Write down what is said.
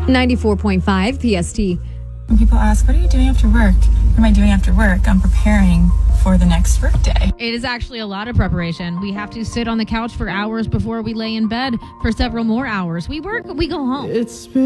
94.5 PST. When people ask, what are you doing after work? What am I doing after work? I'm preparing for the next workday. It is actually a lot of preparation. We have to sit on the couch for hours before we lay in bed for several more hours. We work, we go home. It's been